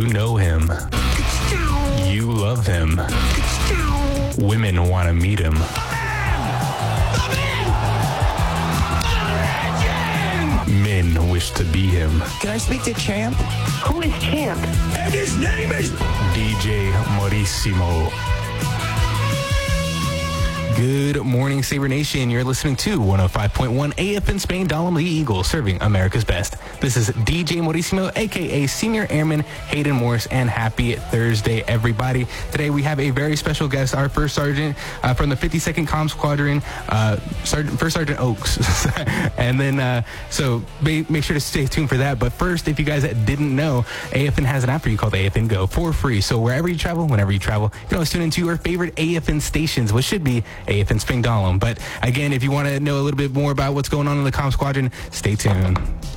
You know him. You love him. Women want to meet him. Men wish to be him. Can I speak to Champ? Who is Champ? And his name is DJ Maurissimo. Good morning, Sabre Nation. You're listening to 105.1 AFN Spain, Dahlem Lee Eagle, serving America's best. This is DJ Maurissimo, a.k.a. Senior Airman Hayden Morris, and happy Thursday, everybody. Today, we have a very special guest, our First Sergeant from the 52nd Comm Squadron, First Sergeant Oaks. And then, so make sure to stay tuned for that. But first, if you guys didn't know, AFN has an app for you called AFN Go for free. So wherever you travel, whenever you travel, you can always tune into your favorite AFN stations, which should be AFN Spain Dahlem. But again, if you want to know a little bit more about what's going on in the Comm Squadron, stay tuned.